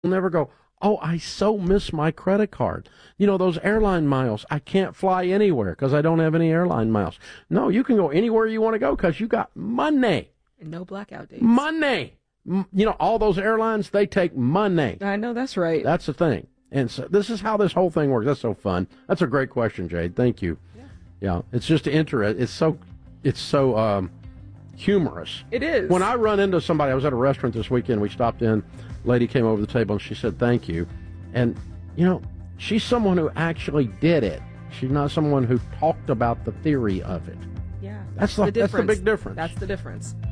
never go, oh, I so miss my credit card. You know, those airline miles, I can't fly anywhere because I don't have any airline miles. No, you can go anywhere you want to go because you got money. No blackout dates. Money. You know, all those airlines, they take money. I know, that's right. That's the thing. And so this is how this whole thing works. That's so fun. That's a great question, Jade. Thank you. Yeah, it's just interesting. It's so humorous. It is. When I run into somebody, I was at a restaurant this weekend. We stopped in. Lady came over the table and she said thank you. And, you know, she's someone who actually did it. She's not someone who talked about the theory of it. Yeah. That's the big difference. That's the difference.